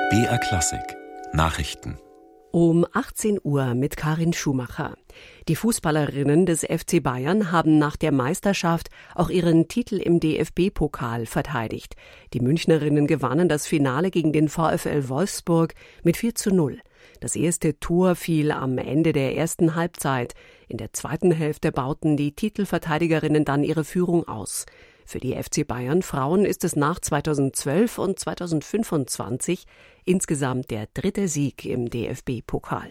BR Klassik Nachrichten Um 18 Uhr mit Karin Schumacher. Die Fußballerinnen des FC Bayern haben nach der Meisterschaft auch ihren Titel im DFB-Pokal verteidigt. Die Münchnerinnen gewannen das Finale gegen den VfL Wolfsburg mit 4:0. Das erste Tor fiel am Ende der ersten Halbzeit. In der zweiten Hälfte bauten die Titelverteidigerinnen dann ihre Führung aus. Für die FC Bayern Frauen ist es nach 2012 und 2025 insgesamt der dritte Sieg im DFB-Pokal.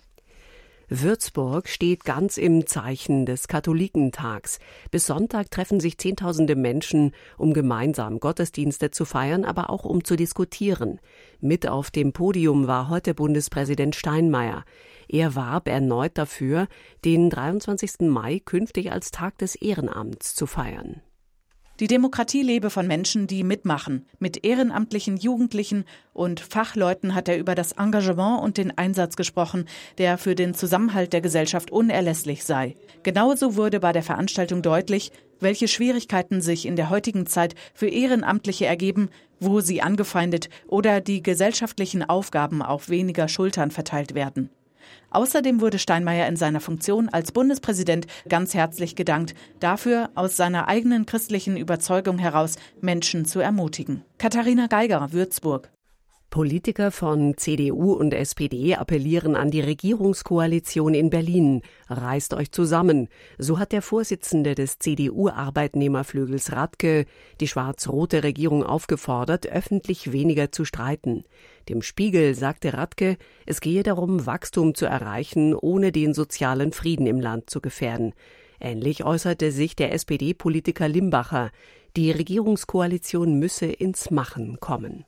Würzburg steht ganz im Zeichen des Katholikentags. Bis Sonntag treffen sich Zehntausende Menschen, um gemeinsam Gottesdienste zu feiern, aber auch um zu diskutieren. Mit auf dem Podium war heute Bundespräsident Steinmeier. Er warb erneut dafür, den 23. Mai künftig als Tag des Ehrenamts zu feiern. Die Demokratie lebe von Menschen, die mitmachen. Mit ehrenamtlichen Jugendlichen und Fachleuten hat er über das Engagement und den Einsatz gesprochen, der für den Zusammenhalt der Gesellschaft unerlässlich sei. Genauso wurde bei der Veranstaltung deutlich, welche Schwierigkeiten sich in der heutigen Zeit für Ehrenamtliche ergeben, wo sie angefeindet oder die gesellschaftlichen Aufgaben auf weniger Schultern verteilt werden. Außerdem wurde Steinmeier in seiner Funktion als Bundespräsident ganz herzlich gedankt, dafür aus seiner eigenen christlichen Überzeugung heraus Menschen zu ermutigen. Katharina Geiger, Würzburg. Politiker von CDU und SPD appellieren an die Regierungskoalition in Berlin. Reißt euch zusammen. So hat der Vorsitzende des CDU-Arbeitnehmerflügels Radke die schwarz-rote Regierung aufgefordert, öffentlich weniger zu streiten. Dem Spiegel sagte Radke, es gehe darum, Wachstum zu erreichen, ohne den sozialen Frieden im Land zu gefährden. Ähnlich äußerte sich der SPD-Politiker Limbacher. Die Regierungskoalition müsse ins Machen kommen.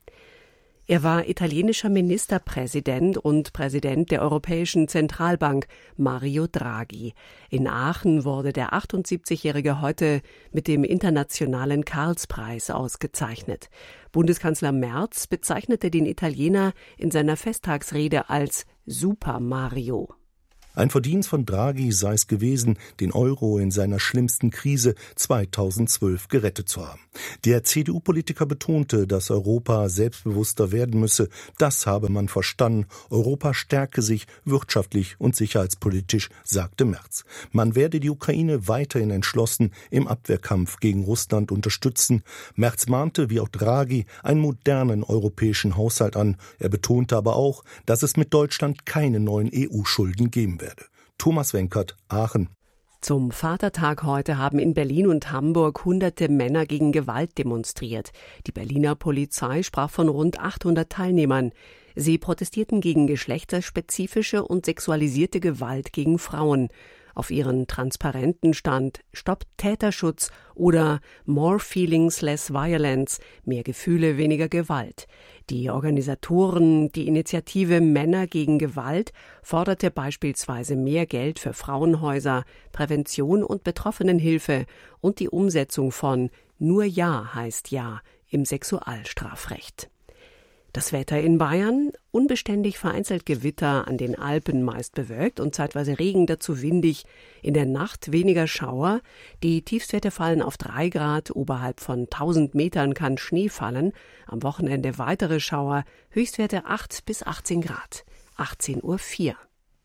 Er war italienischer Ministerpräsident und Präsident der Europäischen Zentralbank, Mario Draghi. In Aachen wurde der 78-Jährige heute mit dem Internationalen Karlspreis ausgezeichnet. Bundeskanzler Merz bezeichnete den Italiener in seiner Festtagsrede als Super Mario. Ein Verdienst von Draghi sei es gewesen, den Euro in seiner schlimmsten Krise 2012 gerettet zu haben. Der CDU-Politiker betonte, dass Europa selbstbewusster werden müsse. Das habe man verstanden. Europa stärke sich wirtschaftlich und sicherheitspolitisch, sagte Merz. Man werde die Ukraine weiterhin entschlossen im Abwehrkampf gegen Russland unterstützen. Merz mahnte, wie auch Draghi, einen modernen europäischen Haushalt an. Er betonte aber auch, dass es mit Deutschland keine neuen EU-Schulden geben werde. Thomas Wenkert, Aachen. Zum Vatertag heute haben in Berlin und Hamburg hunderte Männer gegen Gewalt demonstriert. Die Berliner Polizei sprach von rund 800 Teilnehmern. Sie protestierten gegen geschlechterspezifische und sexualisierte Gewalt gegen Frauen. Auf ihren Transparenten stand Stopp Täterschutz oder More Feelings, Less Violence, mehr Gefühle, weniger Gewalt. Die Organisatoren, die Initiative Männer gegen Gewalt, forderte beispielsweise mehr Geld für Frauenhäuser, Prävention und Betroffenenhilfe und die Umsetzung von Nur Ja heißt Ja im Sexualstrafrecht. Das Wetter in Bayern, unbeständig vereinzelt Gewitter, an den Alpen meist bewölkt und zeitweise Regen, dazu windig. In der Nacht weniger Schauer. Die Tiefstwerte fallen auf 3 Grad, oberhalb von 1000 Metern kann Schnee fallen. Am Wochenende weitere Schauer, Höchstwerte 8 bis 18 Grad. 18:04 Uhr.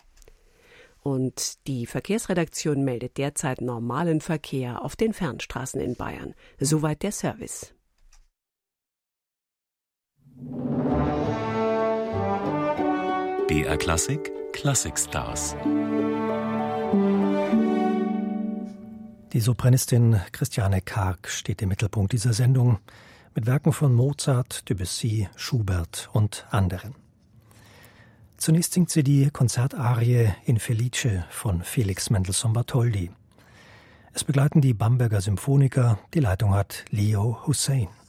Und die Verkehrsredaktion meldet derzeit normalen Verkehr auf den Fernstraßen in Bayern. Soweit der Service. BR Klassik Klassikstars. Die Sopranistin Christiane Karg steht im Mittelpunkt dieser Sendung mit Werken von Mozart, Debussy, Schubert und anderen. Zunächst singt sie die Konzertarie Infelice von Felix Mendelssohn Bartholdy. Es begleiten die Bamberger Symphoniker, die Leitung hat Leo Hussein.